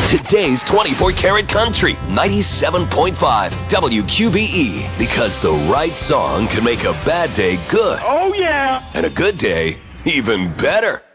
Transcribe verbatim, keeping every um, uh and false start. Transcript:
Today's twenty-four karat country, ninety-seven point five W Q B E. Because the right song can make a bad day good. Oh, yeah. And a good day even better.